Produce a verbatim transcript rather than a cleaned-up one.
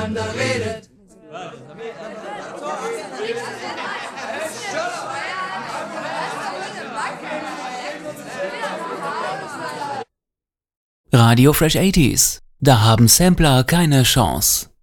miteinander redet. Radio Fresh achtziger. Da haben Sampler keine Chance.